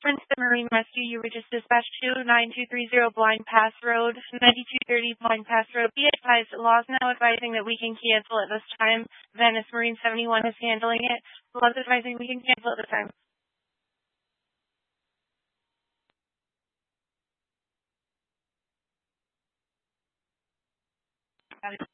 Princeton Marine Rescue, you were just dispatched to 9230 Blind Pass Road, 9230 Blind Pass Road. Be advised, law is now advising that we can cancel at this time. Venice Marine 71 is handling it. Law is advising we can cancel at this time.